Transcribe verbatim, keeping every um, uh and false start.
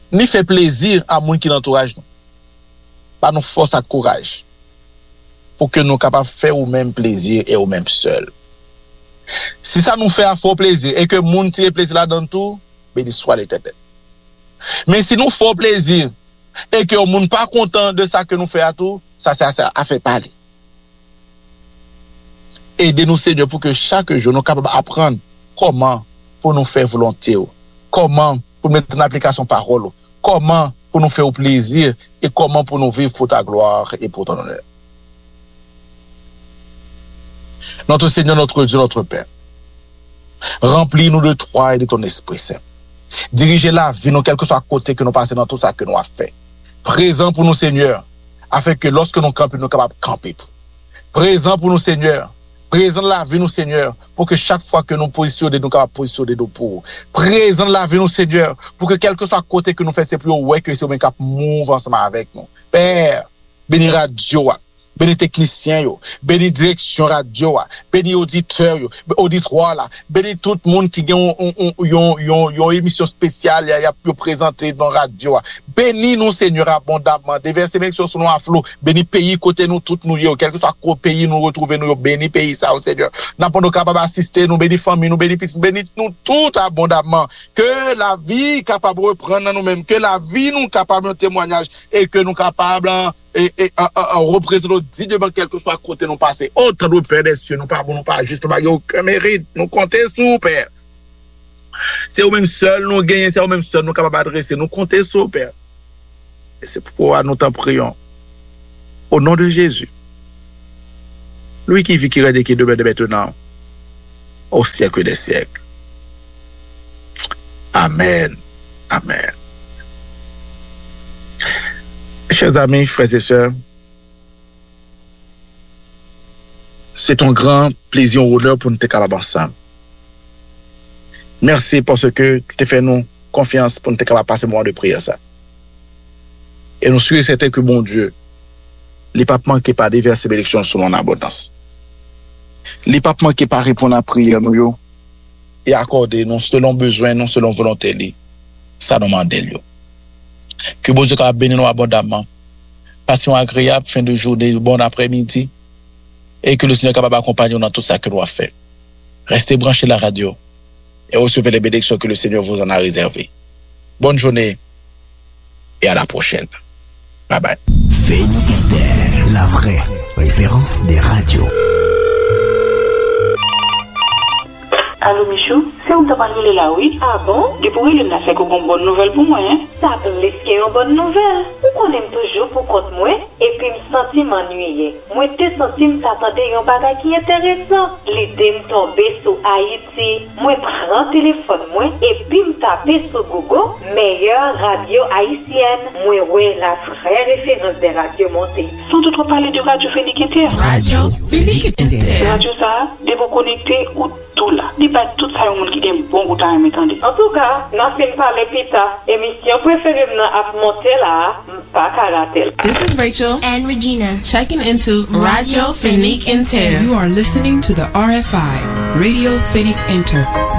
ni fait plaisir à moun qui l'entourage nous. Pas nous force à courage pour que nous capables de faire au même plaisir et au même seul. Si ça nous fait à fort plaisir et que moun tire plaisir là-dedans tout, béni soit l'Éternel. Mais si nous faisons plaisir et que moun pas content de ça que nous fait à tout, ça ça ça a fait parler. Aidez-nous Seigneur pour que chaque jour nous capables d'apprendre comment pour nous faire volonté, comment pour mettre en application parole, comment pour nous faire plaisir et comment pour nous vivre pour ta gloire et pour ton honneur. Notre Seigneur, notre Dieu, notre Père, remplis-nous de toi et de ton Esprit Saint. Dirigez la vie, nous, quel que soit à côté que nous passons dans tout ça que nous avons fait. Présent pour nous, Seigneur, afin que lorsque nous campons, nous sommes capables de camper. Présent pour nous, Seigneur. Présent la vie, nous, Seigneur, pour que chaque fois que nous positionnons, nous sommes capables de positionner nous pour. Présent la vie, nous, Seigneur, pour que quel que soit à côté que nous faisons, c'est plus ouais que c'est au même cap move ensemble avec nous. Père, bénis radio, bénis technicien, bénis direction radio, bénis auditeur, auditoire là, bénis tout le monde qui ont une émission spéciale, il y a pu présenter dans radio. Bénis nous, Seigneur, abondamment. Déverser bénédiction sur nous à flot. Bénis pays côté nous, tout nous, quel que soit le pays nous retrouver nous, bénis pays ça, au Seigneur. N'a pas nous capable d'assister, nous bénis famille, nous bénis petits, bénis nous tout abondamment. Que la vie capable de reprendre nous-mêmes, que la vie nous capable de témoignage et que nous capable et, et à, à, à représenter dignement quel que soit côté nous passer. Autant de Père des cieux, nous pas nous pas juste pas aucun mérite, nous compter sur Père. C'est au même seul nous gagner, c'est au même seul nous capable d'adresser, nous compter sur Père. Et c'est pourquoi nous t'en prions. Au nom de Jésus. Lui qui vit, qui règne, qui demeure de maintenant, au siècle des siècles. Amen. Amen. Chers amis, frères et sœurs, c'est un grand plaisir et honneur pour nous être capables ensemble. Merci parce que tu fais nous confiance pour nous être capables de passer un moment de prière ça. Et nous sommes certains que mon Dieu, les papes manquent pas déverser bénédictions sur mon abondance. Les papes manquent pas répondre à la prière nous et accorder non selon besoin, non selon volonté. Ça nous demande nous. Que bon Dieu soit béni nous abondamment. Passion agréable, fin de journée, bon après-midi. Et que le Seigneur soit capable d'accompagner nous dans tout ça que nous avons fait. Restez branchés à la radio et recevez les bénédictions que le Seigneur vous en a réservées. Bonne journée et à la prochaine. Bye bye. Fenix Inter, la vraie référence des radios. Allô Michou, c'est où t'as parlé là, oui? Ah bon? Depuis qu'il n'a fait qu'une bonne nouvelle pour moi, hein? Ça laisse qu'il y ait une bonne nouvelle. On aime toujours pour compte moi, et puis me sentir m'ennuyer. Moi, t'es senti m'attendais un bagage qui est intéressant. L'idée me tomber sur Haïti. Moi, prends le téléphone, moi, et puis me taper sur Google, meilleure radio haïtienne. Moi, ouais, la vraie référence des radios montées. Sans toutefois parler de Radio Fenix Inter. Radio Fenix Inter. Radio ça, de vous connecter ou tout là. Dis pas tout ça au monde qui aime bon goût à m'entendre. En tout cas, n'a fait parler pita. Émission préférée à monter là, pas karatel. This is Rachel and Regina checking into Radio Fenix Inter. You are listening to the R F I, Radio Fenix Inter.